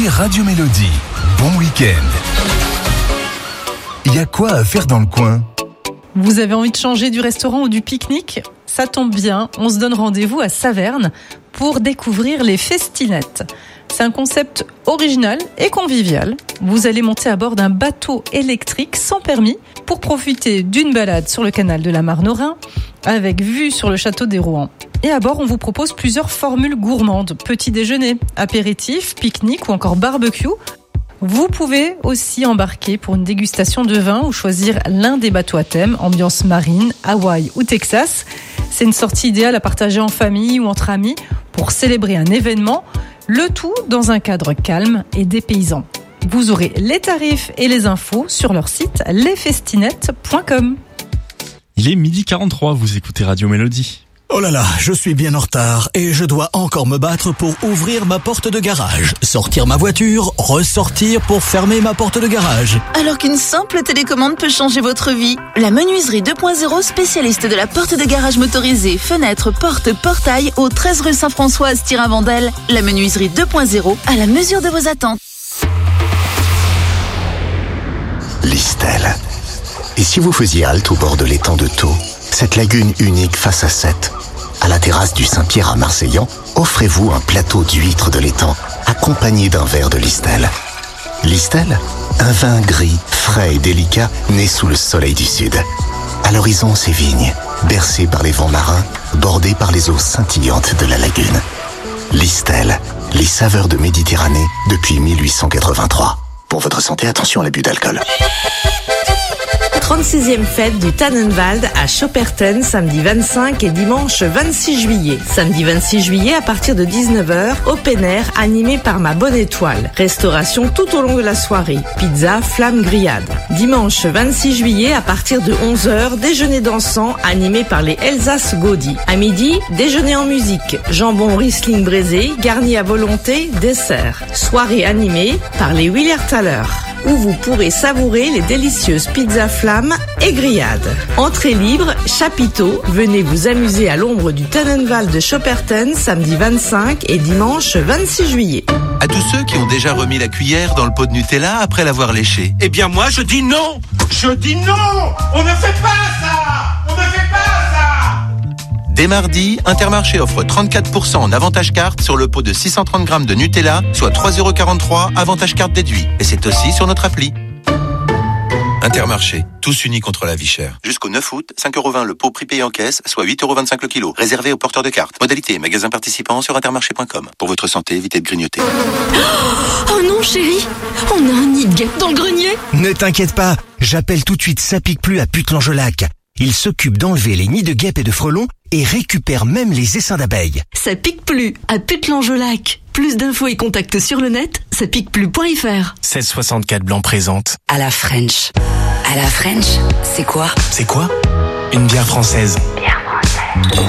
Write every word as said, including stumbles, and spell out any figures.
écoutez Radio Mélodie. Bon week-end. Il y a quoi à faire dans le coin ? Vous avez envie de changer du restaurant ou du pique-nique ? Ça tombe bien, on se donne rendez-vous à Saverne pour découvrir les festinettes. C'est un concept original et convivial. Vous allez monter à bord d'un bateau électrique sans permis pour profiter d'une balade sur le canal de la Marne au Rhin avec vue sur le château des Rouen. Et à bord, on vous propose plusieurs formules gourmandes. Petit déjeuner, apéritif, pique-nique ou encore barbecue. Vous pouvez aussi embarquer pour une dégustation de vin ou choisir l'un des bateaux à thème, ambiance marine, Hawaï ou Texas. C'est une sortie idéale à partager en famille ou entre amis pour célébrer un événement, le tout dans un cadre calme et dépaysant. Vous aurez les tarifs et les infos sur leur site les festinettes point com. Il est midi quarante-trois, vous écoutez Radio Mélodie. Oh là là, je suis bien en retard et je dois encore me battre pour ouvrir ma porte de garage, sortir ma voiture, ressortir pour fermer ma porte de garage. Alors qu'une simple télécommande peut changer votre vie. La menuiserie deux point zéro, spécialiste de la porte de garage motorisée, fenêtres, portes, portails, au treize rue Saint-François à Styrin-Vandel. La menuiserie deux point zéro, à la mesure de vos attentes. Listel. Et si vous faisiez halte au bord de l'étang de Thau, cette lagune unique face à Sète, à la terrasse du Saint-Pierre à Marseillan, offrez-vous un plateau d'huîtres de l'étang, accompagné d'un verre de Listel. Listel, un vin gris, frais et délicat, né sous le soleil du Sud. À l'horizon, ses vignes, bercées par les vents marins, bordées par les eaux scintillantes de la lagune. Listel, les saveurs de Méditerranée depuis mille huit cent quatre-vingt-trois. Pour votre santé, attention à l'abus d'alcool. trente-sixième fête du Tannenwald à Schopperten, samedi vingt-cinq et dimanche vingt-six juillet. Samedi vingt-six juillet à partir de dix-neuf heures, open air animé par Ma Bonne Étoile. Restauration tout au long de la soirée. Pizza, flamme, grillade. Dimanche vingt-six juillet à partir de onze heures, déjeuner dansant animé par les Elsace Gaudi. À midi, déjeuner en musique. Jambon Riesling braisé, garni à volonté, dessert. Soirée animée par les Willerthaler, où vous pourrez savourer les délicieuses pizzas flammes et grillades. Entrée libre, chapiteau, venez vous amuser à l'ombre du Tannenwald de Schopperten, samedi vingt-cinq et dimanche vingt-six juillet. À tous ceux qui ont déjà remis la cuillère dans le pot de Nutella après l'avoir léché. Eh bien moi je dis non. Je dis non. On ne fait pas ça. On ne fait pas ça. Dès mardi, Intermarché offre trente-quatre pour cent en avantage carte sur le pot de six cent trente grammes de Nutella, soit trois euros quarante-trois, avantage carte déduit. Et c'est aussi sur notre appli. Intermarché, tous unis contre la vie chère. Jusqu'au neuf août, cinq euros vingt le pot prix payé en caisse, soit huit euros vingt-cinq le kilo. Réservé aux porteurs de cartes. Modalité, magasin participant sur intermarché point com. Pour votre santé, évitez de grignoter. Oh non chérie, on a un nid de guêpe dans le grenier. Ne t'inquiète pas, j'appelle tout de suite Ça pique plus à Putelange-Lac. Il s'occupe d'enlever les nids de guêpes et de frelons et récupère même les essaims d'abeilles. Ça pique plus à Putelange-Lac. Plus d'infos et contacts sur le net, ça pique plus point f r. sept soixante-quatre Blanc présente. À la French. À la French, c'est quoi ? C'est quoi ? Une bière française. Bière française.